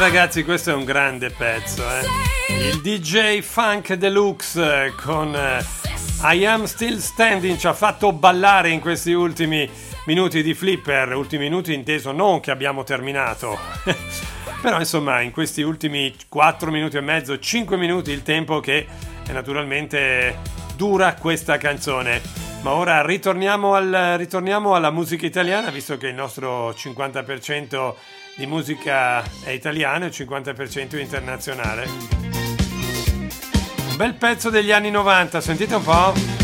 ragazzi, questo è un grande pezzo, Il DJ Funk Deluxe con I Am Still Standing ci ha fatto ballare in questi ultimi minuti di Flipper, ultimi minuti inteso non che abbiamo terminato, però insomma in questi ultimi 4 minuti e mezzo, 5 minuti il tempo che naturalmente dura questa canzone. Ma ora ritorniamo alla musica italiana, visto che il nostro 50% di musica è italiano e il 50% internazionale. Un bel pezzo degli anni 90, sentite un po'.